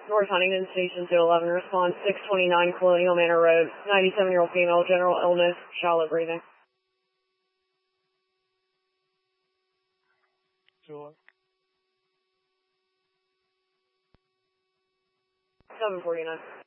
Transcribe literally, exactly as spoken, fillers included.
North Huntington Station two eleven, response six twenty-nine Colonial Manor Road, ninety-seven-year-old female, general illness, shallow breathing. Sure. seven forty-nine.